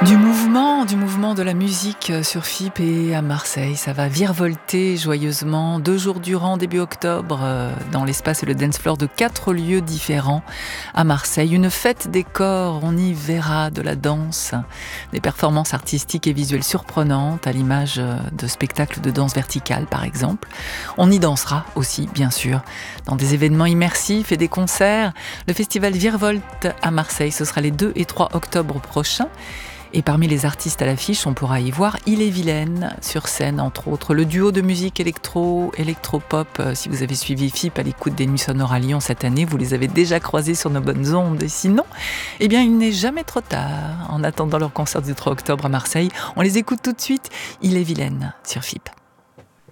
Du mouvement de la musique sur FIP et à Marseille. Ça va virevolter joyeusement 2 jours durant, début octobre, dans l'espace et le dance floor de 4 lieux différents à Marseille. Une fête des corps, on y verra de la danse, des performances artistiques et visuelles surprenantes, à l'image de spectacles de danse verticale par exemple. On y dansera aussi, bien sûr, dans des événements immersifs et des concerts. Le festival Virevolte à Marseille, ce sera les 2 et 3 octobre prochains. Et parmi les artistes à l'affiche, on pourra y voir Ille-et-Vilaine sur scène, entre autres. Le duo de musique électro-pop, si vous avez suivi FIP à l'écoute des Nuits Sonores à Lyon cette année, vous les avez déjà croisés sur nos bonnes ondes. Et sinon, eh bien, il n'est jamais trop tard. En attendant leur concert du 3 octobre à Marseille, on les écoute tout de suite. Ille-et-Vilaine sur FIP.